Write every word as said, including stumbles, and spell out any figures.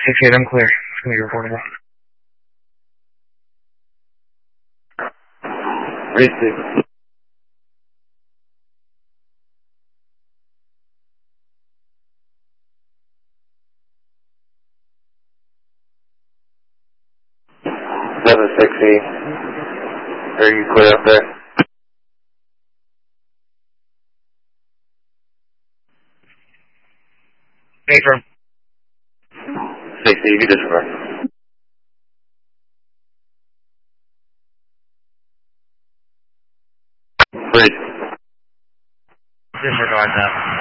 six eight, I'm clear. It's going to be reportable. Read six. seven sixty. Are you clear up there? Hey, firm. sixty, you can disregard. Read. Disregard that.